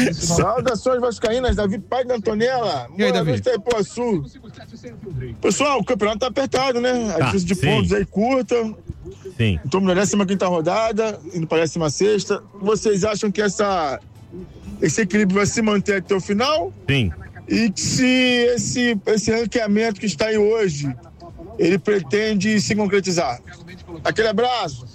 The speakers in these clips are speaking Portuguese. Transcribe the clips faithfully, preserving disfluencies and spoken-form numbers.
Saudações vascaínas, Davi Pai da Antonella. E aí, Davi? Sul. Pessoal, o campeonato tá apertado, né? A Tá, diferença de sim. pontos aí curta. Sim. Estamos na décima quinta rodada, indo para a décima sexta. Vocês acham que essa, esse equilíbrio vai se manter até o final? Sim. E que se esse, esse ranqueamento que está aí hoje, ele pretende se concretizar? Aquele abraço.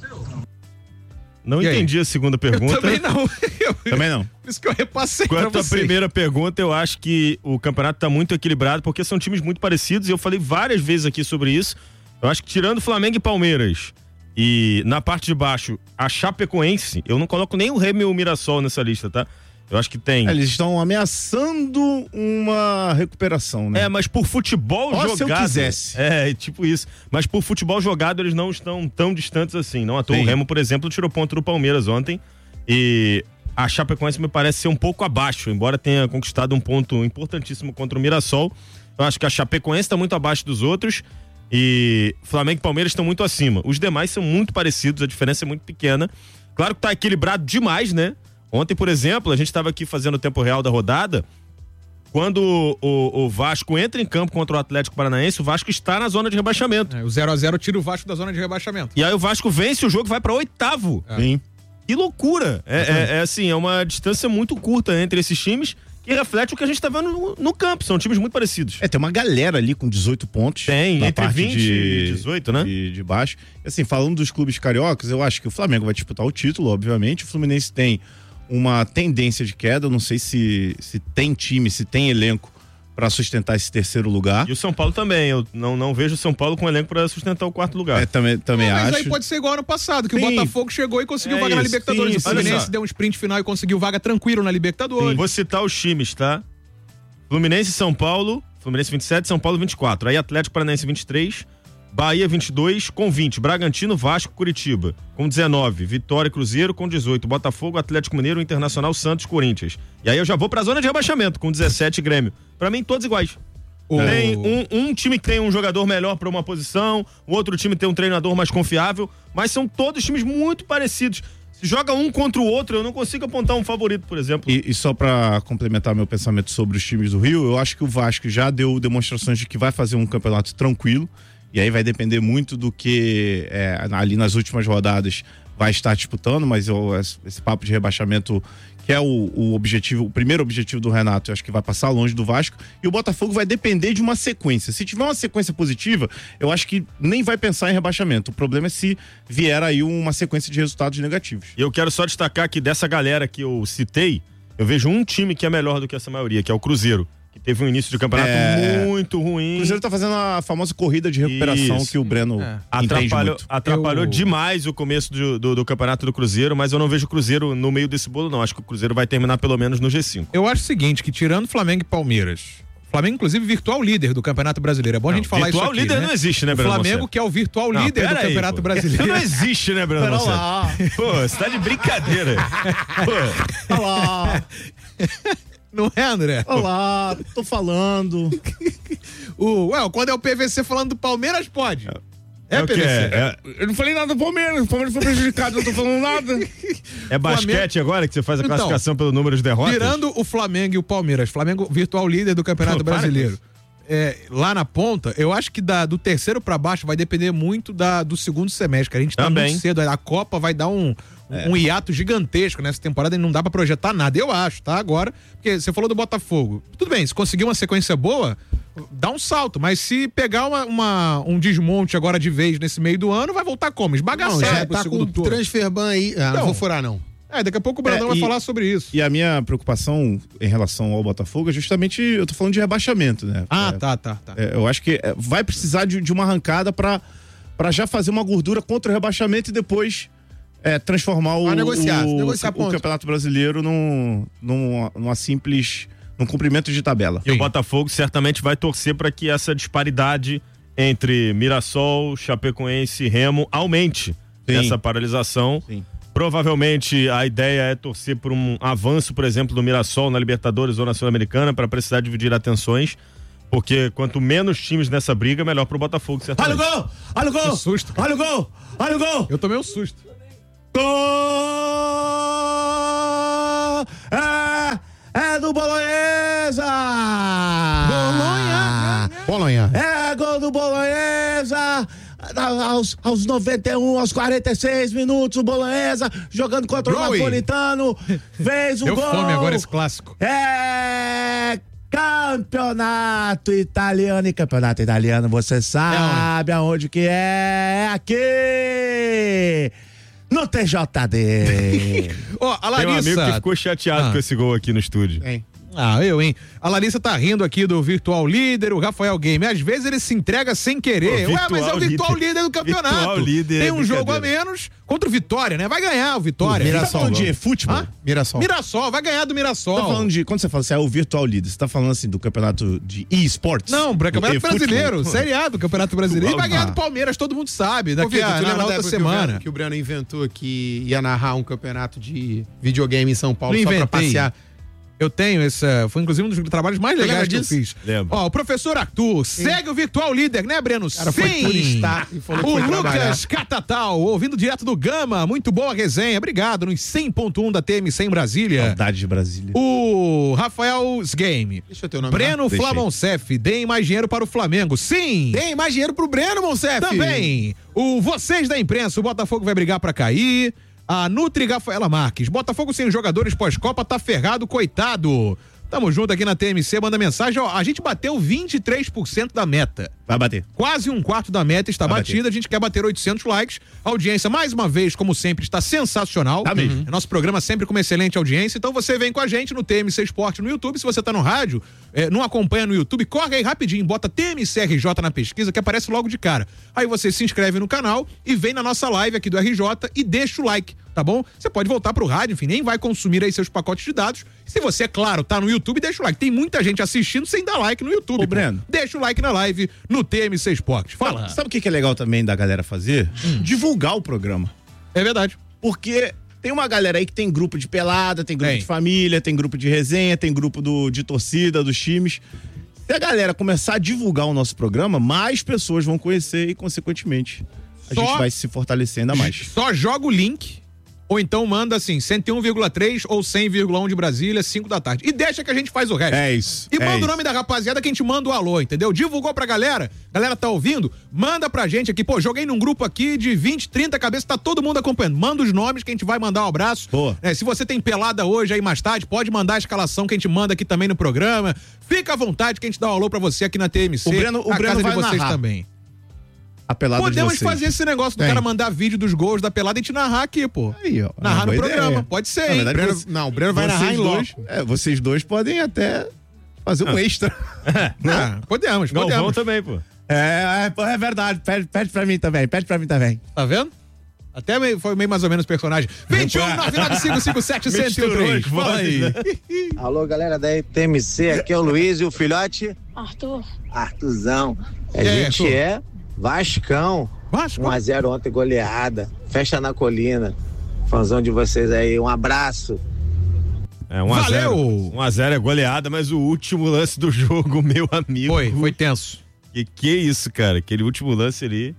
Não E aí? entendi a segunda pergunta. Eu também não. Eu- Também não. Por isso que eu repassei pra Quanto à vocês. primeira pergunta, eu acho que o campeonato está muito equilibrado, porque são times muito parecidos, e eu falei várias vezes aqui sobre isso. Eu acho que tirando Flamengo e Palmeiras, e na parte de baixo, a Chapecoense, eu não coloco nem o Remo e o Mirassol nessa lista, tá? Eu acho que tem... Eles estão ameaçando uma recuperação, né? É, mas por futebol Ó, jogado... se eu quisesse. É, tipo isso. Mas por futebol jogado, eles não estão tão distantes assim. Não à toa, Sim. o Remo, por exemplo, tirou ponto do Palmeiras ontem. E a Chapecoense me parece ser um pouco abaixo, embora tenha conquistado um ponto importantíssimo contra o Mirassol. Eu acho que a Chapecoense está muito abaixo dos outros. E Flamengo e Palmeiras estão muito acima. Os demais são muito parecidos, a diferença é muito pequena. Claro que tá equilibrado demais, né? Ontem, por exemplo, a gente estava aqui fazendo o tempo real da rodada. Quando o, o Vasco entra em campo contra o Atlético Paranaense, o Vasco está na zona de rebaixamento. É, o zero a zero tira o Vasco da zona de rebaixamento. E aí o Vasco vence o jogo e vai para oitavo. É. Sim. Que loucura! É, é, é assim, é uma distância muito curta entre esses times, que reflete o que a gente tá vendo no, no campo. São times muito parecidos. É, tem uma galera ali com dezoito pontos. Tem, na entre parte vinte e dezoito, né? De, de baixo. Assim, falando dos clubes cariocas, eu acho que o Flamengo vai disputar o título, obviamente. O Fluminense tem uma tendência de queda. Eu não sei se, se tem time, se tem elenco para sustentar esse terceiro lugar. E o São Paulo também. Eu não, não vejo o São Paulo com elenco para sustentar o quarto lugar. É, também, também Não, mas acho. aí pode ser igual ano passado, que Sim. o Botafogo chegou e conseguiu É vaga na isso, Libertadores. isso, O olha Fluminense só. deu um sprint final e conseguiu vaga tranquilo na Libertadores. Vou citar os times, tá? Fluminense e São Paulo. Fluminense vinte e sete, São Paulo vinte e quatro. Aí Atlético Paranaense vinte e três. Bahia vinte e dois com vinte, Bragantino, Vasco, Curitiba com dezenove, Vitória, Cruzeiro com dezoito, Botafogo, Atlético Mineiro, Internacional, Santos, Corinthians. E aí eu já vou pra zona de rebaixamento com dezessete, Grêmio. Pra mim todos iguais. O- Tem um, um time que tem um jogador melhor pra uma posição, o outro time tem um treinador mais confiável, mas são todos times muito parecidos. Se joga um contra o outro, eu não consigo apontar um favorito, por exemplo. E, e só para complementar meu pensamento sobre os times do Rio, eu acho que o Vasco já deu demonstrações de que vai fazer um campeonato tranquilo. E aí vai depender muito do que é, ali nas últimas rodadas vai estar disputando, mas eu, esse papo de rebaixamento, que é o, o objetivo, o primeiro objetivo do Renato, eu acho que vai passar longe do Vasco. E o Botafogo vai depender de uma sequência. Se tiver uma sequência positiva, eu acho que nem vai pensar em rebaixamento. O problema é se vier aí uma sequência de resultados negativos. E eu quero só destacar que dessa galera que eu citei, eu vejo um time que é melhor do que essa maioria, que é o Cruzeiro, que teve um início de campeonato É. muito ruim. O Cruzeiro tá fazendo a famosa corrida de recuperação Isso. que o Breno É. entende Atrapalhou, muito. atrapalhou Eu- demais o começo do, do, do campeonato do Cruzeiro, mas eu não vejo o Cruzeiro no meio desse bolo, não. Acho que o Cruzeiro vai terminar pelo menos no G cinco. Eu acho o seguinte, que tirando Flamengo e Palmeiras, Flamengo, inclusive, virtual líder do Campeonato Brasileiro. É bom a gente falar isso virtual aqui, líder né? não existe, né, O Breno Flamengo Moceno? que é o virtual Não, líder do pera aí, Campeonato pô. Brasileiro. Não existe, né, Breno Pera Moceno? lá. Pô, você tá de brincadeira. Pô. Olá, Não é, André? olá, tô falando. O, ué, quando é o P V C falando do Palmeiras, pode. É, É o P que V C? é? Eu não falei nada do Palmeiras, o Palmeiras foi prejudicado, eu não tô falando nada. É, é basquete agora que você faz a Então, classificação pelo número de derrotas? Tirando o Flamengo e o Palmeiras, Flamengo virtual líder do Campeonato Pô, para Brasileiro. com É, lá na ponta, eu acho que da, do terceiro pra baixo vai depender muito da, do segundo semestre, que a gente tá Também. muito cedo. A Copa vai dar um, um, um hiato gigantesco nessa temporada e não dá pra projetar nada, eu acho, tá? Agora, porque você falou do Botafogo. Tudo bem, se conseguir uma sequência boa, dá um salto, mas se pegar uma, uma- um desmonte agora de vez nesse meio do ano, vai voltar como? Não, Esbagaçado já pro tá segundo com turno. transferban aí. Ah, não Não. vou furar, não. É, daqui a pouco o Brandão É, vai e- falar sobre isso. E a minha preocupação em relação ao Botafogo é justamente, eu tô falando de rebaixamento, né? Ah, É, tá, tá, tá. é, eu acho que é, vai precisar de, de uma arrancada pra, pra já fazer uma gordura contra o rebaixamento e depois é, transformar o, Vai negociar, o, negociar o ponto. Campeonato Brasileiro num, num, numa simples, num cumprimento de tabela. E o Botafogo certamente vai torcer para que essa disparidade entre Mirassol, Chapecoense e Remo aumente Sim. nessa paralisação. Sim. Provavelmente a ideia é torcer por um avanço, por exemplo, do Mirassol na Libertadores ou na Sul-Americana para precisar dividir atenções, porque quanto menos times nessa briga, melhor pro Botafogo, certamente. Olha o gol! Olha o gol! Que susto, cara. Olha o gol! Olha o gol! Eu tomei um susto. Gol! É, É do Bolonhesa! Bolonha! Bolonha. É gol do Bolonhesa! Aos, aos noventa e um, aos quarenta e seis minutos, o Bolonhesa jogando contra Gol, o Napolitano fez o Deu gol. fome agora esse clássico. É campeonato italiano. E campeonato italiano, você sabe aonde que é? É aqui no T J D. Ó, a Tem um Larissa. amigo que ficou chateado Ah. com esse gol aqui no estúdio. Hein? Ah, eu, hein? A Larissa tá rindo aqui do Virtual Líder, o Rafael Game. Às vezes ele se entrega sem querer. Pô, Ué, mas é o Virtual líder. Líder do campeonato. Virtual líder Tem é um jogo a brincadeira. menos contra o Vitória, né? Vai ganhar o Vitória. Você tá Mirassol, falando de vamos. futebol? Hã? Mirassol. Mirassol, vai ganhar do Mirassol. Tá falando de, quando você fala assim, é o virtual líder, você tá falando assim do campeonato de e-sports? Não, Do Campeonato e-futebol? Brasileiro, Série A do Campeonato Brasileiro. E vai ganhar Ah. do Palmeiras, todo mundo sabe. Ô, Daqui Vitor, a, tu na, lembra na da outra época que o, semana. Breno, que o Breno inventou que ia narrar um campeonato de videogame em São Paulo Não só pra inventei. passear? Eu tenho essa. Foi inclusive um dos trabalhos mais Você legais lembra que eu disso? fiz. Lembro. Ó, o professor Arthur segue o Virtual Líder, né, Breno? cara foi Sim. turistar e falou que O foi Lucas trabalhar. Catatal, ouvindo direto do Gama. Muito boa resenha. Obrigado. Nos cem ponto um da T M C em Brasília. Saudade de Brasília. O Rafael Game. Deixa eu ter o nome. Breno Deixei. Flamonsef, deem mais dinheiro para o Flamengo. Sim! Tem mais dinheiro pro Breno, Monsef. Também, o Vocês da Imprensa, o Botafogo vai brigar pra cair. A Nutri Rafaela Marques, Botafogo sem jogadores pós-Copa tá ferrado, coitado. Tamo junto aqui na T M C, manda mensagem, ó, a gente bateu vinte e três por cento da meta. Vai bater. Quase um quarto da meta está Vai batida, bater. a gente quer bater oitocentos likes. A audiência, mais uma vez, como sempre, está sensacional. Tá mesmo. Uhum. Nosso programa sempre com uma excelente audiência. Então você vem com a gente no T M C Esporte no YouTube. Se você tá no rádio, eh, não acompanha no YouTube, corre aí rapidinho, bota T M C R J na pesquisa que aparece logo de cara. Aí você se inscreve no canal e vem na nossa live aqui do R J e deixa o like, tá bom? Você pode voltar pro rádio, enfim, nem vai consumir aí seus pacotes de dados. Se você, claro, tá no YouTube, deixa o like. Tem muita gente assistindo sem dar like no YouTube. Ô, pô. Breno. Deixa o like na live no T M C Esporte. Fala. Sabe, sabe o que que é legal também da galera fazer? Divulgar o programa. É verdade. Porque tem uma galera aí que tem grupo de pelada, tem grupo Tem. de família, tem grupo de resenha, tem grupo do, de torcida, dos times. Se a galera começar a divulgar o nosso programa, mais pessoas vão conhecer e, consequentemente, a Só- gente vai se fortalecer ainda mais. Só joga o link, ou então manda assim, cento e um vírgula três ou cem vírgula um de Brasília, cinco da tarde. E deixa que a gente faz o resto. É isso. E é manda o isso. nome da rapaziada que a gente manda o alô, entendeu? Divulgou pra galera, galera tá ouvindo, manda pra gente aqui, pô, joguei num grupo aqui de vinte, trinta cabeças, tá todo mundo acompanhando. Manda os nomes que a gente vai mandar um abraço. Boa. É, se você tem pelada hoje aí mais tarde, pode mandar a escalação que a gente manda aqui também no programa. Fica à vontade que a gente dá um alô pra você aqui na T M C. O Breno- o a Breno casa vai de vocês narrar. também. A pelada Podemos de vocês. fazer esse negócio do Tem. cara mandar vídeo dos gols da pelada e a gente narrar aqui, pô. Aí, ó. Narrar no Boa programa. ideia. Pode ser, Na hein? verdade, Breno- você- não, o Breno vai vocês narrar em dois- loco. É, vocês dois podem até fazer um extra. Ah, podemos, Galvão podemos. também, pô. É, é, pô, é verdade. Pede, pede pra mim também, pede pra mim também. Tá vendo? Até meio- foi meio mais ou menos personagem. vinte e um, nove nove cinco cinco sete, um zero um três. Misturou as Fala aí. Alô, galera da T M C, aqui é o Luiz e o filhote Arthur, Artuzão. A E aí, gente Arthur? é Vascão. Vasco. um a zero ontem, goleada. Festa na colina. Fãzão de vocês aí, um abraço. É, um a zero. Valeu! um a zero é goleada, mas o último lance do jogo, meu amigo. Foi, foi tenso. Que que é isso, cara? Aquele último lance ali.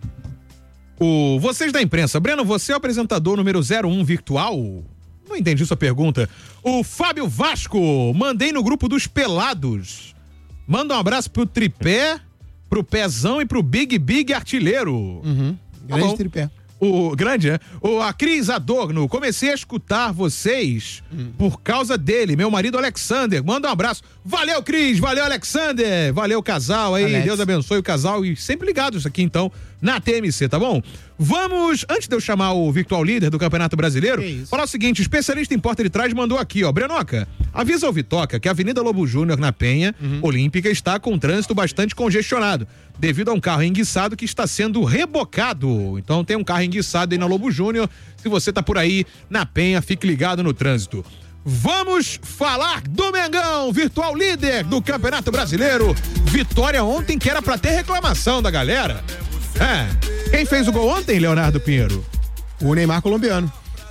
O Vocês da Imprensa. Breno, você é o apresentador número zero um virtual? Não entendi sua pergunta. O Fábio Vasco, mandei no grupo dos pelados. Manda um abraço pro Tripé, pro Pezão e pro Big Big Artilheiro. Uhum. Tá Grande bom. tripé. O grande, né? O, a Cris Adorno, comecei a escutar vocês por causa dele, meu marido Alexander. Manda um abraço. Valeu, Cris. Valeu, Alexander. Valeu, casal aí. Alex. Deus abençoe o casal e sempre ligados aqui, então, na T M C, tá bom? Vamos, antes de eu chamar o virtual líder do Campeonato Brasileiro, Que isso? falar o seguinte: o especialista em porta de trás mandou aqui, ó. Brenoca, avisa ao Vitoca que a Avenida Lobo Júnior, na Penha Olímpica, está com trânsito bastante congestionado, devido a um carro enguiçado que está sendo rebocado. Então tem um carro enguiçado aí na Lobo Júnior. Se você tá por aí na Penha, fique ligado no trânsito. Vamos falar do Mengão, virtual líder do Campeonato Brasileiro. Vitória ontem que era pra ter reclamação da galera. É. Quem fez o gol ontem, Leonardo Pinheiro? O Neymar colombiano.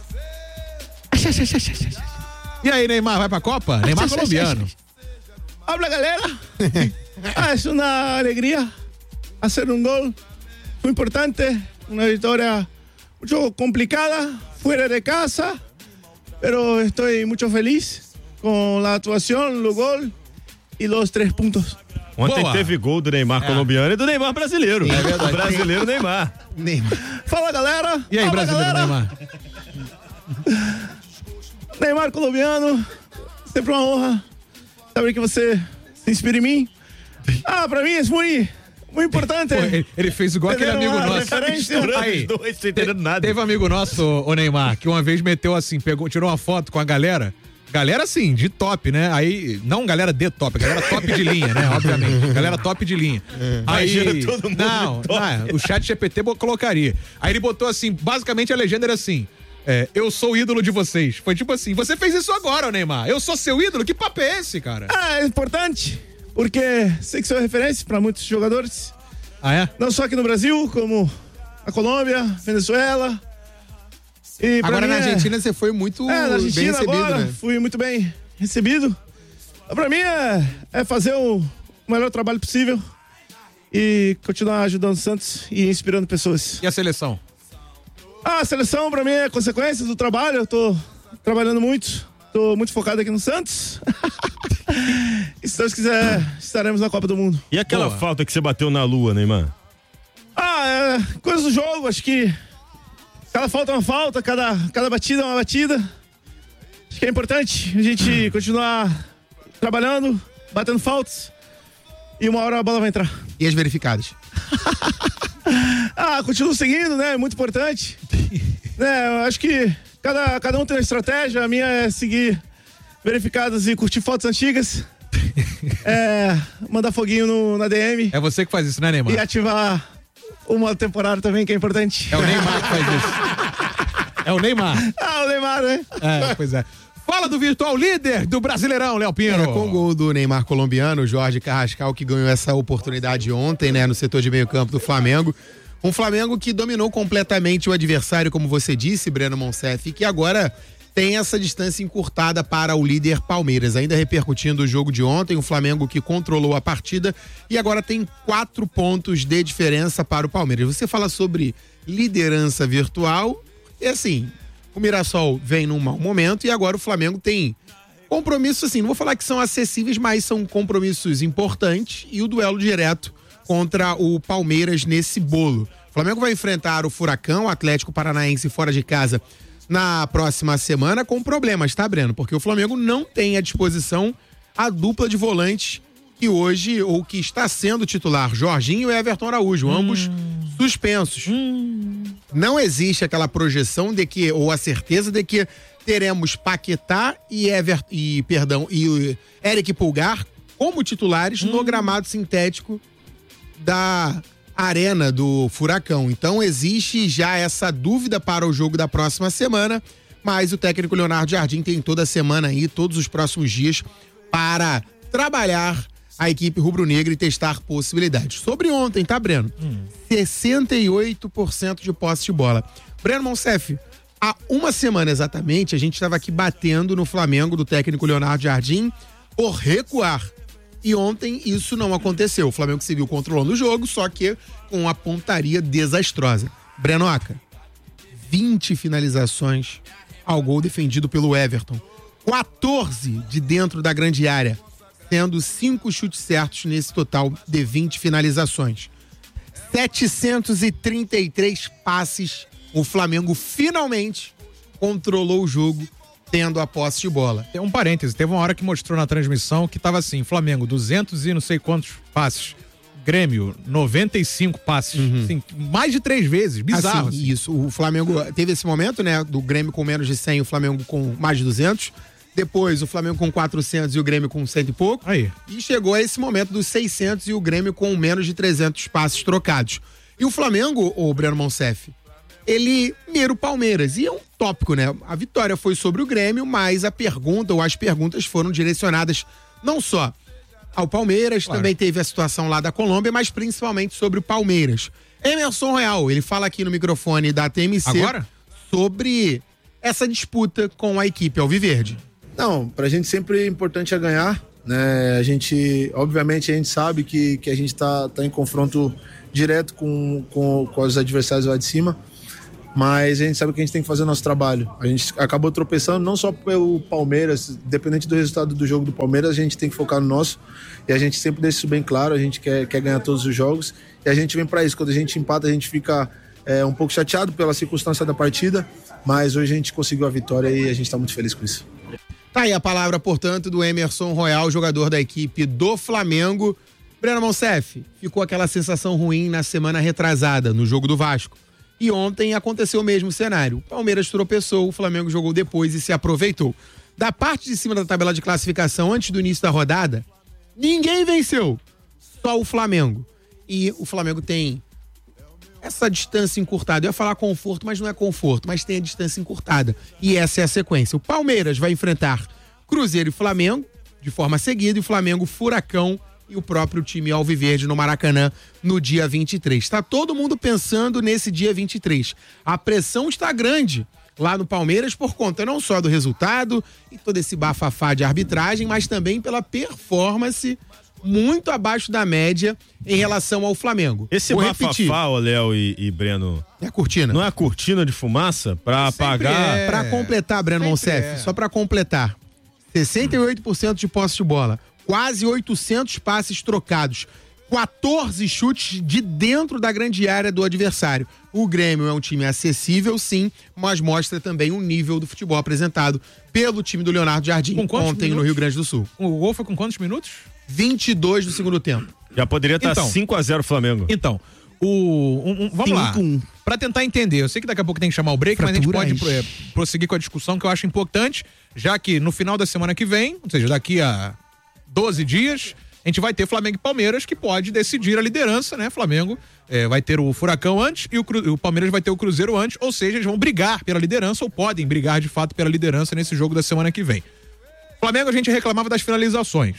E aí, Neymar, vai pra Copa? Neymar colombiano. Habla, galera. Ah, es una alegría hacer un gol muy importante, una victoria mucho complicada, fuera de casa, pero estoy mucho feliz com a atuação, o gol e os três pontos. Ontem Boa. teve gol do Neymar é. colombiano e do Neymar brasileiro. É verdade. O brasileiro Neymar. Neymar. Fala, galera. E aí, Fala, brasileiro galera. Neymar? Neymar colombiano, sempre uma honra saber que você se inspira em mim. Ah, pra mim é muito, muito importante. Pô, ele, ele fez igual aquele amigo uma nosso. referência. Aí, Os dois, sem entender nada. teve um amigo nosso, o Neymar, que uma vez meteu assim, pegou, tirou uma foto com a galera. Galera, assim, de top, né? Aí, não galera de top, galera top de linha, né? Obviamente. Galera top de linha. Aí, Imagina todo mundo não, de top. não, o chat G P T colocaria. Aí ele botou assim, basicamente a legenda era assim, é, eu sou o ídolo de vocês. Foi tipo assim, você fez isso agora, Neymar. Eu sou seu ídolo? Que papo é esse, cara? Ah, é importante, porque sei que sou referência para muitos jogadores. Ah, é? Não só aqui no Brasil, como na Colômbia, Venezuela. E pra Agora mim na é- Argentina você foi muito É, na bem Argentina recebido, agora, né? fui muito bem recebido. Pra mim é, é fazer o melhor trabalho possível e continuar ajudando o Santos e inspirando pessoas. E a seleção? Ah, a seleção pra mim é consequência do trabalho, eu tô trabalhando muito, tô muito focado aqui no Santos. E se Deus quiser, estaremos na Copa do Mundo. E aquela Boa. falta que você bateu na lua, Neymar? Ah, é coisa do jogo, acho que cada falta é uma falta, cada, cada batida é uma batida. Acho que é importante a gente continuar trabalhando, batendo faltas e uma hora a bola vai entrar. E as verificadas? Ah, continuo seguindo, né? Muito importante. né? Eu acho que cada, cada um tem uma estratégia, a minha é seguir verificadas e curtir fotos antigas. é, mandar foguinho no, na D M É você que faz isso, né, Neymar? e ativar o modo temporário também, que é importante. É o Neymar que faz isso. É o Neymar. Ah, o Neymar, né? É, pois é. Fala do virtual líder do Brasileirão, Léo Pino. É, com o gol do Neymar colombiano, Jorge Carrascal, que ganhou essa oportunidade ontem, né, no setor de meio campo do Flamengo. Um Flamengo que dominou completamente o adversário, como você disse, Breno Monsef, e que agora tem essa distância encurtada para o líder Palmeiras. Ainda repercutindo o jogo de ontem, o Flamengo que controlou a partida e agora tem quatro pontos de diferença para o Palmeiras. Você fala sobre liderança virtual, é assim, o Mirassol vem num mau momento e agora o Flamengo tem compromissos, assim, não vou falar que são acessíveis, mas são compromissos importantes e o duelo direto contra o Palmeiras nesse bolo. O Flamengo vai enfrentar o Furacão, o Atlético Paranaense fora de casa na próxima semana com problemas, tá, Breno? Porque o Flamengo não tem à disposição a dupla de volantes que hoje, ou que está sendo titular, Jorginho e Everton Araújo, hum. ambos suspensos. Hum. Não existe aquela projeção de que, ou a certeza de que teremos Paquetá e Ever, e, perdão, e Eric Pulgar como titulares hum. no gramado sintético da arena do Furacão. Então existe já essa dúvida para o jogo da próxima semana, mas o técnico Leonardo Jardim tem toda a semana aí, todos os próximos dias, para trabalhar a equipe rubro-negra e testar possibilidades. Sobre ontem, tá, Breno? Hum. sessenta e oito por cento de posse de bola. Breno Monsef, há uma semana exatamente, a gente estava aqui batendo no Flamengo do técnico Leonardo Jardim por recuar. E ontem isso não aconteceu. O Flamengo se viu controlando o jogo, só que com uma pontaria desastrosa. Brenoca, vinte finalizações ao gol defendido pelo Everton. quatorze de dentro da grande área, tendo cinco chutes certos nesse total de vinte finalizações. setecentos e trinta e três passes. O Flamengo finalmente controlou o jogo, tendo a posse de bola. Tem um parêntese, teve uma hora que mostrou na transmissão que tava assim, Flamengo, duzentos e não sei quantos passes. Grêmio, noventa e cinco passes. Uhum. Assim, mais de três vezes, bizarro. Assim, assim. Isso, o Flamengo teve esse momento, né, do Grêmio com menos de cem, o Flamengo com mais de duzentos. Depois o Flamengo com quatrocentos e o Grêmio com cento e pouco. Aí. E chegou a esse momento dos seiscentos e o Grêmio com menos de trezentos passes trocados. E o Flamengo, o Breno Monsef, ele mira o Palmeiras. E é um tópico, né? A vitória foi sobre o Grêmio, mas a pergunta ou as perguntas foram direcionadas não só ao Palmeiras, claro. Também teve a situação lá da Colômbia, mas principalmente sobre o Palmeiras. Emerson Real, ele fala aqui no microfone da T M C Agora? Sobre essa disputa com a equipe alviverde. Não, pra gente sempre é importante é ganhar, né? A gente, obviamente, a gente sabe que, que a gente tá, tá em confronto direto com, com, com os adversários lá de cima. mas a gente sabe que a gente tem que fazer o nosso trabalho. A gente acabou tropeçando não só pelo Palmeiras, independente do resultado do jogo do Palmeiras, a gente tem que focar no nosso, e a gente sempre deixa isso bem claro, a gente quer, quer ganhar todos os jogos, e a gente vem para isso. Quando a gente empata, a gente fica é, um pouco chateado pela circunstância da partida, mas hoje a gente conseguiu a vitória e a gente está muito feliz com isso. Tá aí a palavra, portanto, do Emerson Royal, jogador da equipe do Flamengo. Breno Monsef, ficou aquela sensação ruim na semana retrasada, no jogo do Vasco. E ontem aconteceu o mesmo cenário. O Palmeiras tropeçou, o Flamengo jogou depois e se aproveitou. Da parte de cima da tabela de classificação, antes do início da rodada, ninguém venceu. Só o Flamengo. E o Flamengo tem essa distância encurtada. Eu ia falar conforto, mas não é conforto, mas tem a distância encurtada. E essa é a sequência. O Palmeiras vai enfrentar Cruzeiro e Flamengo de forma seguida, e o Flamengo, Furacão e o próprio time Alviverde no Maracanã no dia vinte e três. Está todo mundo pensando nesse dia vinte e três. A pressão está grande lá no Palmeiras por conta não só do resultado e todo esse bafafá de arbitragem, mas também pela performance muito abaixo da média em relação ao Flamengo. Esse Vou bafafá, repetir. ô Léo e, e Breno... É a cortina. Não é a cortina de fumaça pra apagar... É. Para completar, Breno Monsef, é. só para completar, sessenta e oito por cento de posse de bola, quase oitocentos passes trocados, quatorze chutes de dentro da grande área do adversário. O Grêmio é um time acessível, sim, mas mostra também o nível do futebol apresentado pelo time do Leonardo Jardim ontem minutos? no Rio Grande do Sul. O gol foi com quantos minutos? vinte e dois do segundo tempo. Já poderia estar Então. cinco a zero Flamengo. Então, o, um, um, vamos lá. Pra tentar entender, eu sei que daqui a pouco tem que chamar o break, mas a gente pode é, prosseguir com a discussão, que eu acho importante, já que no final da semana que vem, ou seja, daqui a doze dias, a gente vai ter Flamengo e Palmeiras, que pode decidir a liderança, né? Flamengo é, vai ter o Furacão antes e o, Cru, o Palmeiras vai ter o Cruzeiro antes, ou seja, eles vão brigar pela liderança, ou podem brigar de fato pela liderança nesse jogo da semana que vem. Flamengo, a gente reclamava das finalizações,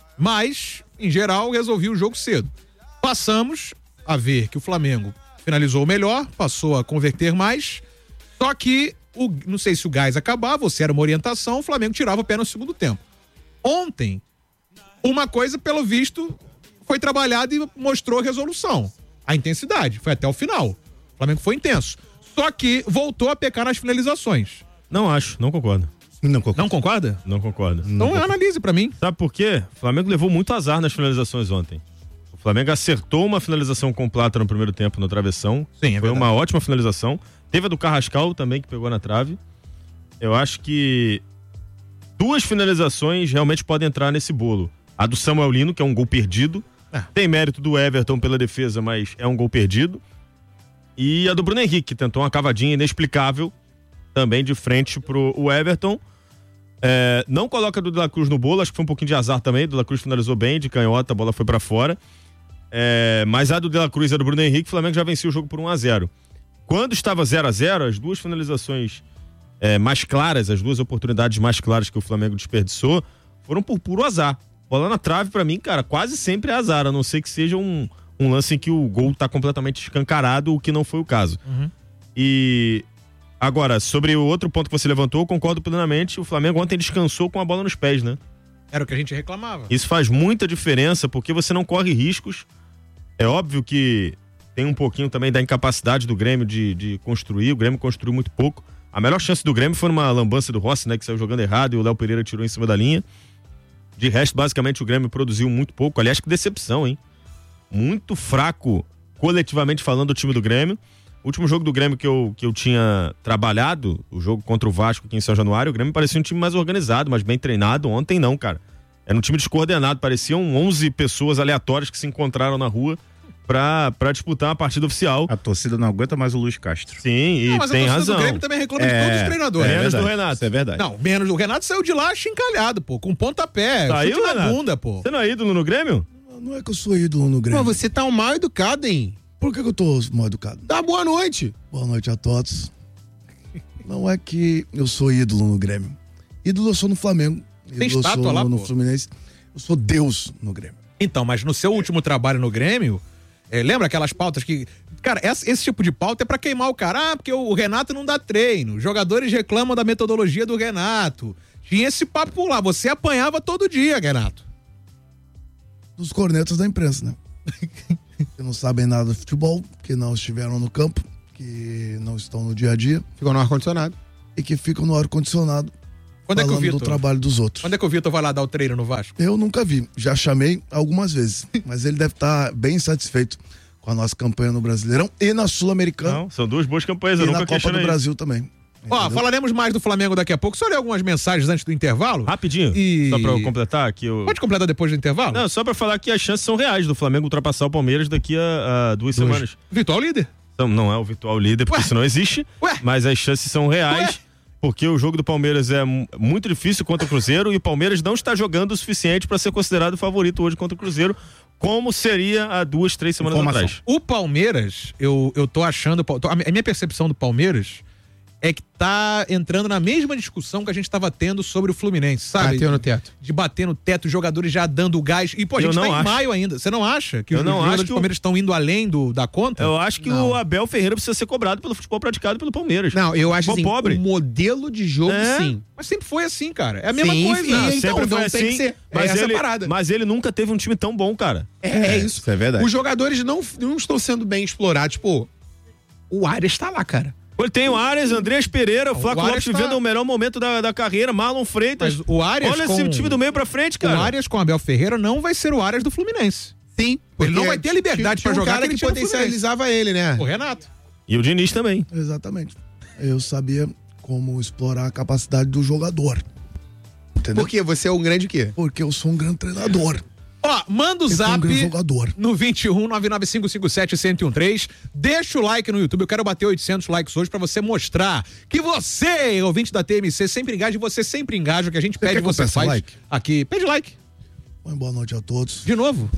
mas, em geral, resolvia o jogo cedo. Passamos a ver que o Flamengo finalizou melhor, passou a converter mais, só que, o, não sei se o gás acabava, ou se era uma orientação, o Flamengo tirava o pé no segundo tempo. Ontem, uma coisa, pelo visto, foi trabalhada e mostrou resolução. A intensidade, foi até o final. O Flamengo foi intenso. Só que voltou a pecar nas finalizações. Não acho, não concordo. Não concorda? Não concorda? Não concordo. Então não analise pra mim. Sabe por quê? O Flamengo levou muito azar nas finalizações ontem. O Flamengo acertou uma finalização completa no primeiro tempo no travessão. Sim, é Foi verdade. uma ótima finalização. Teve a do Carrascal também, que pegou na trave. Eu acho que duas finalizações realmente podem entrar nesse bolo. A do Samuel Lino, que é um gol perdido. Ah. Tem mérito do Everton pela defesa, mas é um gol perdido. E a do Bruno Henrique, que tentou uma cavadinha inexplicável, também de frente pro o Everton. É, não coloca do De La Cruz no bolo, acho que foi um pouquinho de azar também. O De La Cruz finalizou bem, de canhota, a bola foi pra fora. É, mas a do De La Cruz e a do Bruno Henrique, o Flamengo já venceu o jogo por um a zero. Quando estava zero a zero, as duas finalizações é, mais claras, as duas oportunidades mais claras que o Flamengo desperdiçou, foram por puro azar. Bola na trave, pra mim, cara, quase sempre é azar, a não ser que seja um, um lance em que o gol tá completamente escancarado, o que não foi o caso. Uhum. E agora, sobre o outro ponto que você levantou, eu concordo plenamente, o Flamengo ontem descansou com a bola nos pés, né? Era o que a gente reclamava. Isso faz muita diferença, porque você não corre riscos. É óbvio que tem um pouquinho também da incapacidade do Grêmio de, de construir, o Grêmio construiu muito pouco. A melhor chance do Grêmio foi numa lambança do Rossi, né, que saiu jogando errado e o Léo Pereira tirou em cima da linha. De resto, basicamente, o Grêmio produziu muito pouco. Aliás, que decepção, hein? Muito fraco, coletivamente falando, o time do Grêmio. O último jogo do Grêmio que eu, que eu tinha trabalhado, o jogo contra o Vasco aqui em São Januário, o Grêmio parecia um time mais organizado, mas bem treinado. Ontem não, cara. Era um time descoordenado, pareciam onze pessoas aleatórias que se encontraram na rua pra, pra disputar uma partida oficial. A torcida não aguenta mais o Luiz Castro. Sim, e Não, mas tem a torcida razão. do Grêmio também reclama de É, todos os treinadores. é Menos verdade, do Renato. Isso é verdade. Não, menos o Renato saiu de lá chincalhado, pô, com pontapé, Saiu, chute na Renato? bunda, pô. Você não é ídolo no Grêmio? Não é que eu sou ídolo no Grêmio. Pô, você tá um mal educado, hein? Por que, que eu tô mal educado? Dá boa noite. Boa noite a todos. Não é que eu sou ídolo no Grêmio. Ídolo eu sou no Flamengo. Ídolo Tem eu estátua sou lá, no pô. Fluminense. Eu sou Deus no Grêmio. Então, mas no seu último trabalho no Grêmio, é, lembra aquelas pautas que... Cara, essa- esse tipo de pauta é pra queimar o cara. Ah, porque o Renato não dá treino. Os jogadores reclamam da metodologia do Renato. Tinha esse papo por lá. Você apanhava todo dia, Renato. Dos cornetas da imprensa, né? Que não sabem nada de futebol, que não estiveram no campo, que não estão no dia a dia. Ficam no ar-condicionado. E que ficam no ar-condicionado. Quando é que o Vitor... do trabalho dos outros. Quando é que o Vitor vai lá dar o treino no Vasco? Eu nunca vi. Já chamei algumas vezes. Mas ele deve estar bem satisfeito com a nossa campanha no Brasileirão e na Sul-Americana. Não, são duas boas campanhas. E eu na nunca Copa do isso. Brasil também. Ó, oh, falaremos mais do Flamengo daqui a pouco. Só ler algumas mensagens antes do intervalo. Rapidinho. E... Só pra eu completar aqui. Eu... Pode completar depois do intervalo? Não, só pra falar que as chances são reais do Flamengo ultrapassar o Palmeiras daqui a, a duas, duas semanas. Virtual líder? Então, não é o virtual líder, porque Ué? isso não existe. Ué? Mas as chances são reais. Ué? Porque o jogo do Palmeiras é muito difícil contra o Cruzeiro e o Palmeiras não está jogando o suficiente para ser considerado favorito hoje contra o Cruzeiro, como seria há duas, três semanas Informação. atrás. O Palmeiras, eu, eu tô achando. A minha percepção do Palmeiras é que tá entrando na mesma discussão que a gente tava tendo sobre o Fluminense, sabe? Bateu no teto. De bater no teto, os jogadores já dando gás. E, pô, a Eu gente tá não em acho. maio ainda. Você não acha que Eu os não jogadores acho do que o- Palmeiras estão indo além do, da conta? Eu acho que Não. o Abel Ferreira precisa ser cobrado pelo futebol praticado pelo Palmeiras. Não, eu acho Futebol assim, pobre. o modelo de jogo, É. sim. Mas sempre foi assim, cara. É a mesma Sim, coisa. sim, né? então, Sempre não foi tem assim, que ser. mas É essa ele, parada. mas ele nunca teve um time tão bom, cara. É, é isso. Isso é verdade. Os jogadores não, não estão sendo bem explorados. Tipo, o Arias tá lá, cara. Ele tem o Arias, Andrés Pereira, o Flaco o Arias Lopes tá- vivendo o melhor momento da, da carreira, Marlon Freitas. Mas o Arias Olha com- esse time do meio pra frente, cara. O Arias com o Abel Ferreira não vai ser o Arias do Fluminense. Sim. Ele não vai ter liberdade tinha pra um jogar cara que que, ele tinha no potencializava ele, né? O Renato. E o Diniz também. Exatamente. Eu sabia como explorar a capacidade do jogador. Entendeu? Por quê? Você é um grande o quê? Porque eu sou um grande treinador. Ó, manda o Eu sou um zap grande jogador. no vinte e um, nove nove cinco cinco sete, um zero um três. Deixa o like no YouTube. Eu quero bater oitocentos likes hoje pra você mostrar que você, ouvinte da T M C, sempre engaja e você sempre engaja. O que a gente pede, quer que eu você peça faz like? aqui. Pede like. Uma boa noite a todos. De novo.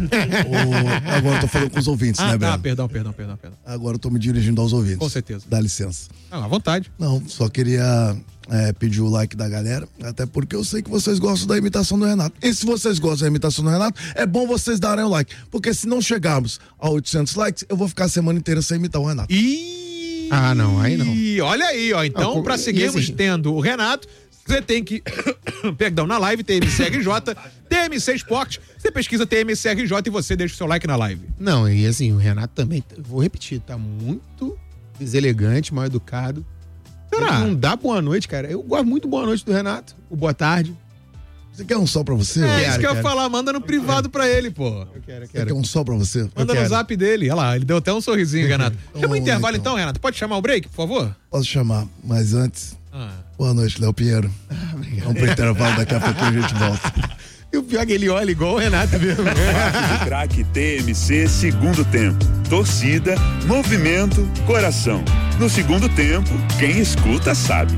Ô, agora eu tô falando com os ouvintes, Ah, né, tá. Breno? Perdão, perdão, perdão, perdão. Agora eu tô me dirigindo aos ouvintes. Com certeza. Dá licença. Ah, à vontade. Não, só queria é, pedir o like da galera, até porque eu sei que vocês gostam da imitação do Renato. E se vocês gostam da imitação do Renato, é bom vocês darem o like, porque se não chegarmos a oitocentos likes, eu vou ficar a semana inteira sem imitar o Renato. E Ah, não, aí não. olha aí, ó. Então, Não, pra e seguirmos assim- tendo o Renato, você tem que. Perdão, na live T M C R J, T M C Esporte. Você pesquisa T M C R J e você deixa o seu like na live. Não, e assim, o Renato também, vou repetir, tá muito deselegante, mal educado. Será? Ele não dá boa noite, cara. Eu gosto muito do boa noite do Renato. O boa tarde. Você quer um sol pra você? É, Você isso que eu ia quero. falar, manda no privado pra ele, pô. Eu quero, eu quer um sol pra você? Manda no quero. zap dele. Olha lá, ele deu até um sorrisinho, Renato. Chama o Vamos lá, intervalo então. então, Renato. Pode chamar o break, por favor? Posso chamar, mas antes, Ah. boa noite, Léo Pinheiro. Vamos pro intervalo, daqui a pouquinho a gente volta. E o pior é que ele olha igual o Renato mesmo. Papo de Craque T M C segundo tempo. Torcida, movimento, coração. No segundo tempo, quem escuta sabe.